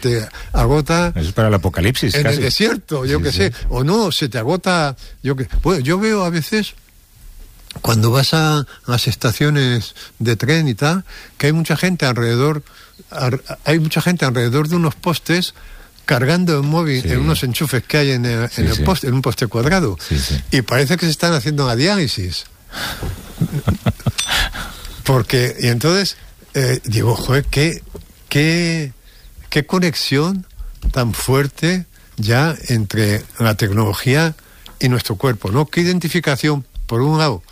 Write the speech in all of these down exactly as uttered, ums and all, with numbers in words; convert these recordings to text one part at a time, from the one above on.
te agota. Eso es para el apocalipsis, en casi. el desierto, yo sí, qué sí. sé. O no, se te agota. Yo que bueno, yo veo a veces, cuando vas a, a las estaciones de tren y tal, que hay mucha gente alrededor, ar, hay mucha gente alrededor de unos postes cargando el móvil sí. en unos enchufes que hay en el, sí, en el sí. poste, en un poste cuadrado. Sí, sí. Y parece que se están haciendo una diálisis. Porque, y entonces, eh, digo, joder, qué, qué, qué conexión tan fuerte ya entre la tecnología y nuestro cuerpo, ¿no? Qué identificación, por un lado,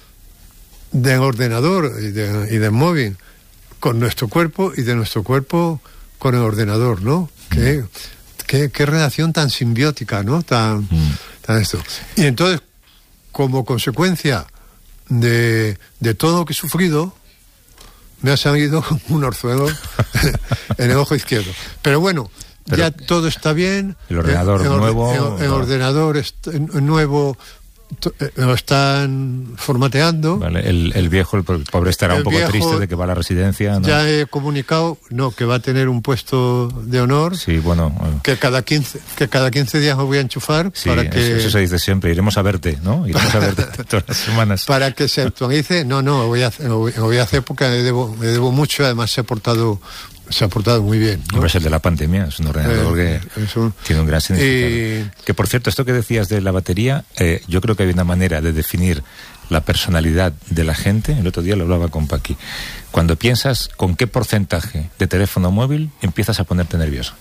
del ordenador y, de, y del móvil con nuestro cuerpo y de nuestro cuerpo con el ordenador, ¿no? Mm. Qué, qué, qué relación tan simbiótica, ¿no? Tan, mm. tan esto. Y entonces, como consecuencia de, de todo lo que he sufrido, me ha salido un orzuelo en el ojo izquierdo. Pero bueno, Pero ya todo está bien. El ordenador el, el, nuevo. El, el ordenador est- nuevo lo están formateando. Vale, el, el viejo, el pobre estará el un poco viejo, triste de que va a la residencia, ¿no? Ya he comunicado, no, que va a tener un puesto de honor. Sí, bueno. bueno. Que cada quince, que cada quince días me voy a enchufar sí, para que. Eso, eso se dice siempre, iremos a verte, ¿no? Iremos a verte todas las semanas. Para que se actualice. No, no, lo voy a hacer, lo voy, lo voy a hacer porque le debo, le debo mucho, además se ha portado. Se ha portado muy bien, ¿no? Hombre, es el de la pandemia, es un ordenador eh, que un... tiene un gran significado. Eh... Que, por cierto, esto que decías de la batería, eh, yo creo que hay una manera de definir la personalidad de la gente. El otro día lo hablaba con Paqui. Cuando piensas con qué porcentaje de teléfono móvil empiezas a ponerte nervioso.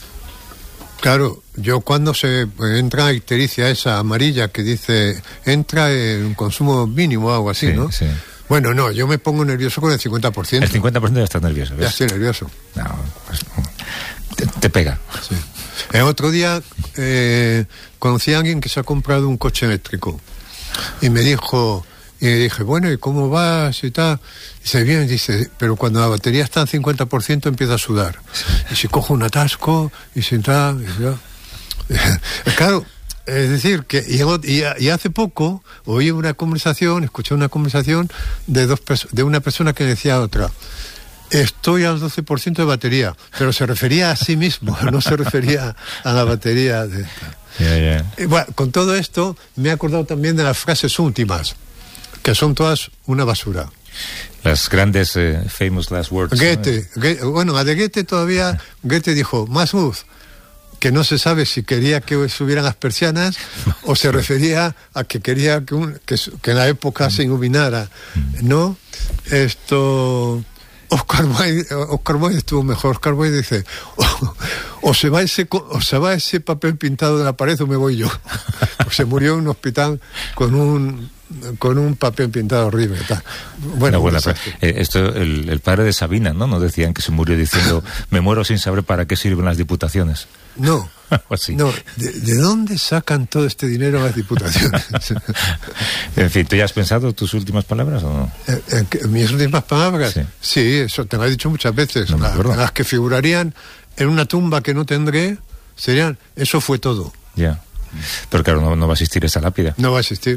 Claro, yo cuando se entra a ictericia esa amarilla que dice entra en un consumo mínimo o algo así, sí, ¿no? Sí. Bueno, no, yo me pongo nervioso con el cincuenta por ciento. El cincuenta por ciento ya estás nervioso, ¿ves? Ya estoy nervioso. No, pues, te, te pega. Sí. El otro día eh, conocí a alguien que se ha comprado un coche eléctrico y me dijo, y le dije, bueno, ¿y cómo vas y tal? Dice, bien, dice, pero cuando la batería está en cincuenta por ciento empieza a sudar. Sí. Y si cojo un atasco y si tal, y ya. Claro. Es decir, que y, y, y hace poco oí una conversación, escuché una conversación de dos de una persona que decía a otra, estoy al doce por ciento de batería, pero se refería a sí mismo, no se refería a la batería de esta. Yeah, yeah. Y bueno, con todo esto me he acordado también de las frases últimas, que son todas una basura. Las grandes eh, famous last words. Goethe, ¿no? Goethe, bueno, a de Goethe todavía, Goethe dijo, más luz, que no se sabe si quería que subieran las persianas o se refería a que quería que, un, que, que en la época se iluminara, ¿no? Esto... Oscar Wilde, Oscar Wilde estuvo mejor. Oscar Wilde dice, o, o, se va ese, o se va ese papel pintado de la pared o me voy yo. Pues se murió en un hospital con un con un papel pintado horrible. Tal. Bueno, buena, eh, esto el, el padre de Sabina, ¿no? Nos decían que se murió diciendo, me muero sin saber para qué sirven las diputaciones. No, así. no. ¿De, ¿De dónde sacan todo este dinero las diputaciones? En fin, ¿tú ya has pensado tus últimas palabras o no? ¿En, en, en mis últimas palabras? Sí. Sí, eso te lo he dicho muchas veces. No me acuerdo. La, las que figurarían en una tumba que no tendré serían, eso fue todo. Ya. Pero claro, no, no va a existir esa lápida. No va a existir.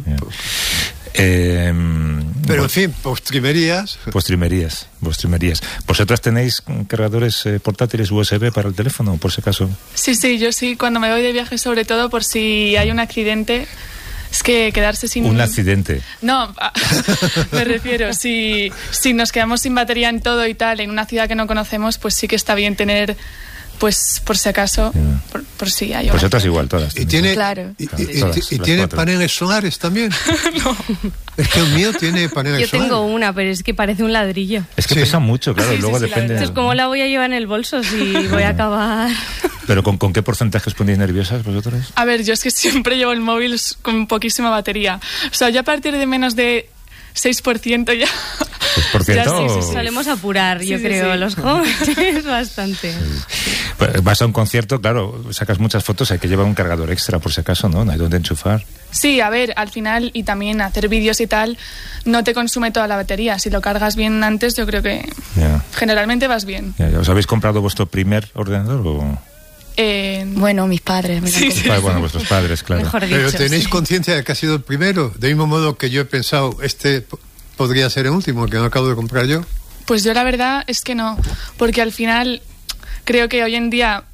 Eh, Pero en fin, postrimerías. Postrimerías, postrimerías. ¿Vosotras tenéis cargadores eh, portátiles U S B para el teléfono, por si acaso? Sí, sí, yo sí, cuando me voy de viaje, sobre todo por si hay un accidente. Es que quedarse sin... Un accidente. No, me refiero, si, si nos quedamos sin batería en todo y tal, en una ciudad que no conocemos, pues sí que está bien tener... Pues por si acaso, yeah. por, por si hay Pues otras igual, todas. ¿Y tiene, claro. y, y, todas, y, y tiene paneles solares también? No. Es que el mío tiene paneles Yo solares. Yo tengo una, pero es que parece un ladrillo. Es que sí. pesa mucho, claro, sí, luego sí, sí, depende... Entonces, ¿cómo la voy a llevar en el bolso si voy a acabar...? ¿Pero con, con qué porcentaje os ponéis nerviosas vosotros? A ver, yo es que siempre llevo el móvil con poquísima batería. O sea, yo a partir de menos de seis por ciento ya... seis por ciento ya, sí, sí, sí. Solemos apurar, sí, yo sí, creo, sí. los jóvenes bastante. Sí. Pues vas a un concierto, claro, sacas muchas fotos, hay que llevar un cargador extra por si acaso, ¿no? No hay dónde enchufar. Sí, a ver, al final, y también hacer vídeos y tal, no te consume toda la batería. Si lo cargas bien antes, yo creo que yeah. generalmente vas bien. Yeah, ¿os habéis comprado vuestro primer ordenador o...? Eh, bueno, mis padres. Me sí, sí. Ah, bueno, vuestros padres, claro. Mejor dicho, Pero tenéis sí. conciencia de que ha sido el primero. De mismo modo que yo he pensado, este podría ser el último, que no acabo de comprar yo. Pues yo la verdad es que no, porque al final creo que hoy en día